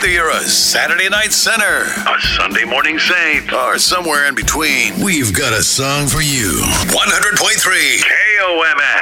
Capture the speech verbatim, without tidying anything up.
Whether you're a Saturday night sinner, a Sunday morning saint, or somewhere in between, we've got a song for you. one hundred point three K O M S.